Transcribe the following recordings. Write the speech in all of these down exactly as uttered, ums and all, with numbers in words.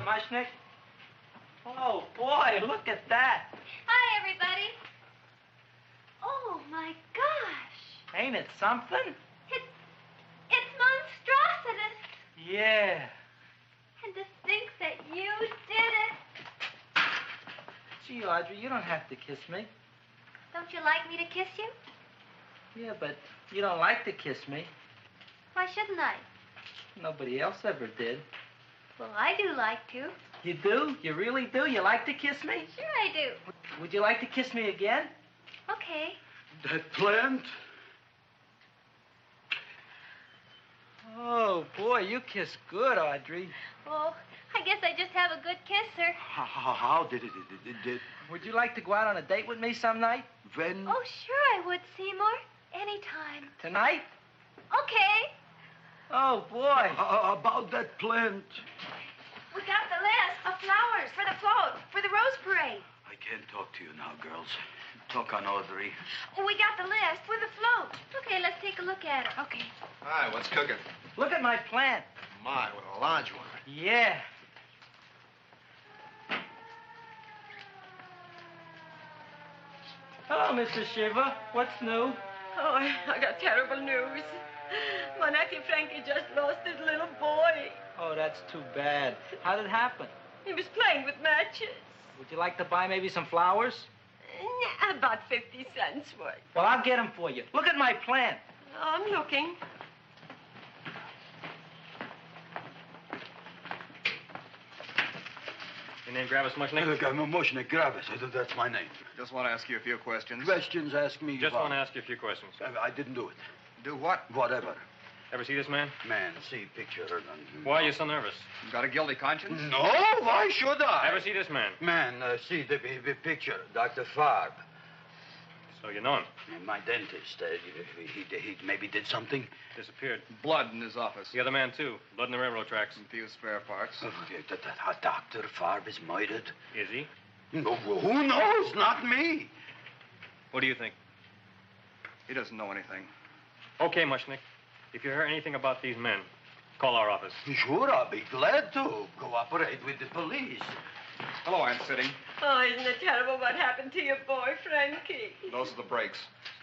Mushnick. Oh, boy, look at that. Hi, everybody. Oh, my gosh. Ain't it something? It, it's monstrositous. Yeah. And to think that you did it. Gee, Audrey, you don't have to kiss me. Don't you like me to kiss you? Yeah, but you don't like to kiss me. Why shouldn't I? Nobody else ever did. Well, I do like to. You do? You really do? You like to kiss me? Sure I do. Would you like to kiss me again? Okay. That plant? Oh, boy, you kiss good, Audrey. Oh, I guess I just have a good kisser. How, how, how did it, it, it, it? Would you like to go out on a date with me some night? When? Oh, sure I would, Seymour. Anytime. Tonight? Okay. Oh, boy. Uh, about that plant. We got the list of flowers for the float, for the Rose Parade. I can't talk to you now, girls. Talk on Audrey. Oh, we got the list for the float. Okay, let's take a look at it. Okay. Hi, what's cooking? Look at my plant. My, what a large one. Yeah. Hello, Mister Shiva. What's new? Oh, I, I got terrible news. My nephew Frankie just lost his little boy. Oh, that's too bad. How did it happen? He was playing with matches. Would you like to buy maybe some flowers? Yeah, about fifty cents worth. Well, I'll get them for you. Look at my plant. I'm looking. Your name Gravis Mushnick? Look, I'm a Mushnick Gravis. That's my name. Just want to ask you a few questions. Questions, ask me. Just about- want to ask you a few questions. I, I didn't do it. Do what? Whatever. Ever see this man? Man, see picture. And... Why are you so nervous? You got a guilty conscience? No, why should I? Ever see this man? Man, uh, see the, the picture. Doctor Farb. So you know him. My dentist. Uh, he, he, he maybe did something. Disappeared. Blood in his office. The other man, too. Blood in the railroad tracks. A few spare parts. Oh, that, that, that Doctor Farb is murdered. Is he? No, who knows? Not me. What do you think? He doesn't know anything. Okay, Mushnick. If you hear anything about these men, call our office. Sure, I'll be glad to cooperate with the police. Hello, Aunt Sitting. Oh, isn't it terrible what happened to your boy, Frankie? Those are the brakes.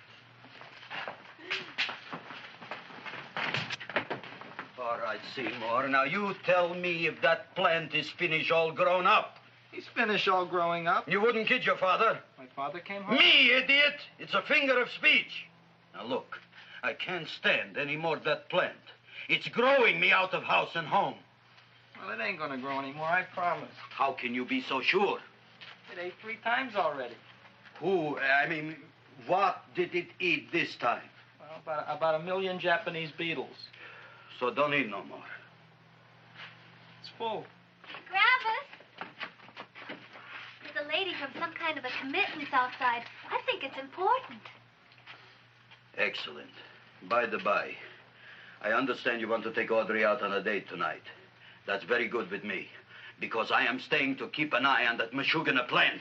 All right, Seymour. Now, you tell me if that plant is finished all grown up. He's finished all growing up. You wouldn't kid your father. My father came home? Me, idiot! It's a finger of speech. Now, look. I can't stand any more of that plant. It's growing me out of house and home. Well, it ain't gonna grow anymore, I promise. How can you be so sure? It ate three times already. Who, I mean, what did it eat this time? Well, about, about a million Japanese beetles. So don't eat no more. It's full. Gravis. There's a lady from some kind of a commitment outside. I think it's important. Excellent. By the by, I understand you want to take Audrey out on a date tonight. That's very good with me, because I am staying to keep an eye on that Meshuggah plant.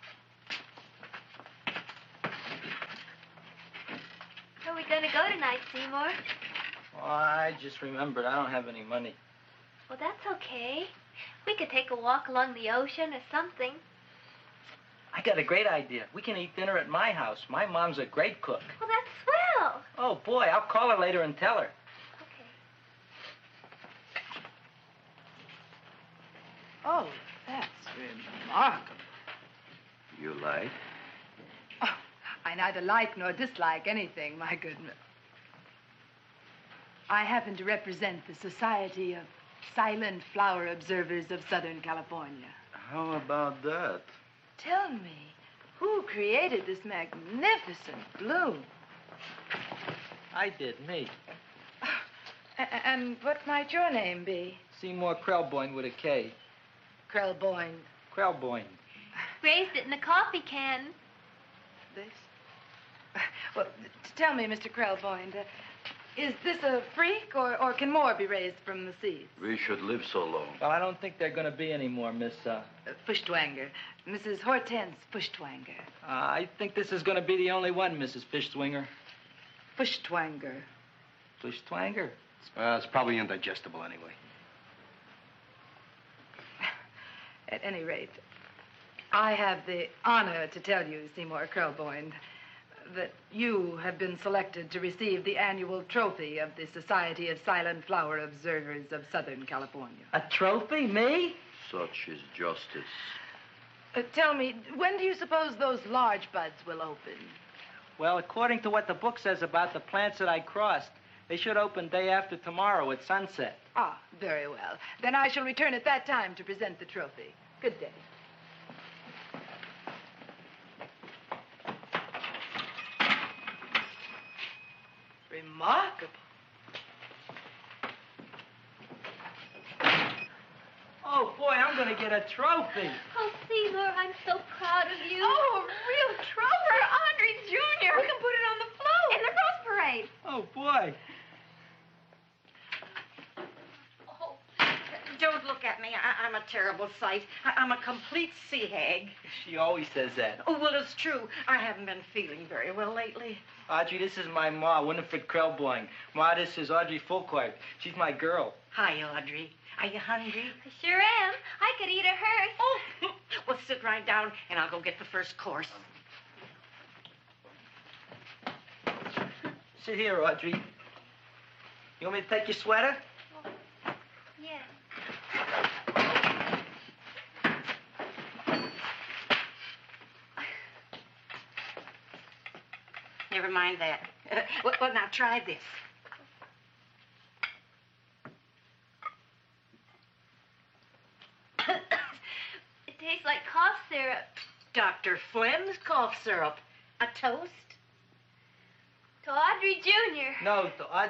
Where are we going to go tonight, Seymour? Well, I just remembered I don't have any money. Well, that's okay. We could take a walk along the ocean or something. I got a great idea. We can eat dinner at my house. My mom's a great cook. Well, that's swell. Oh, boy, I'll call her later and tell her. Okay. Oh, that's remarkable. You like? Oh, I neither like nor dislike anything, my good man. I happen to represent the Society of Silent Flower Observers of Southern California. How about that? Tell me, who created this magnificent bloom? I did, me. A- and what might your name be? Seymour Krelboyne with a K. Krelboyne. Krelboyne. Raised it in a coffee can. This? Well, t- tell me, Mister Krelboyne, uh, is this a freak, or, or can more be raised from the seeds? We should live so long. Well, I don't think they're going to be any more, Miss, uh... Uh, Fuschtwanger. Missus Hortense Fuschtwanger. uh I think this is going to be the only one, Missus Fishtwinger. Fuschtwanger. Fishtwanger? Uh, it's probably indigestible anyway. At any rate, I have the honor to tell you, Seymour Krelboyne, that you have been selected to receive the annual trophy of the Society of Silent Flower Observers of Southern California. A trophy? Me? Such is justice. Uh, tell me, when do you suppose those large buds will open? Well, according to what the book says about the plants that I crossed, they should open day after tomorrow at sunset. Ah, very well. Then I shall return at that time to present the trophy. Good day. Remarkable. Oh, boy, I'm going to get a trophy. Oh, Seymour, I'm so proud of you. Oh, a real trophy, Audrey Junior We can put it on the float. In the Rose Parade. Oh, boy. Oh, don't look at me. I, I'm a terrible sight. I, I'm a complete sea hag. She always says that. Oh, well, it's true. I haven't been feeling very well lately. Audrey, this is my ma, Winifred Krelboyne. Ma, this is Audrey Fulcourt. She's my girl. Hi, Audrey. Are you hungry? I sure am. I could eat a hearse. Oh, well, sit right down, and I'll go get the first course. Sit here, Audrey. You want me to take your sweater? Yeah. Never mind that. Uh, well, well, now try this. It tastes like cough syrup. Doctor Flynn's cough syrup. A toast? To Audrey Junior No, to Audrey.